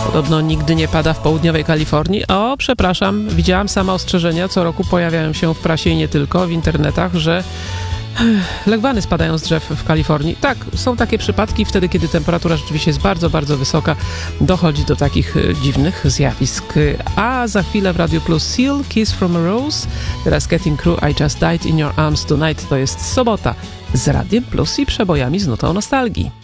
Podobno nigdy nie pada w południowej Kalifornii. O, przepraszam, widziałam sama ostrzeżenia. Co roku pojawiają się w prasie i nie tylko, w internetach, że legwany spadają z drzew w Kalifornii. Tak, są takie przypadki, wtedy kiedy temperatura rzeczywiście jest bardzo, bardzo wysoka, dochodzi do takich dziwnych zjawisk. A za chwilę w Radio Plus Seal, Kiss from a Rose, teraz Getting Crew, I Just Died in Your Arms Tonight. To jest sobota z Radiem Plus i przebojami z nutą nostalgii.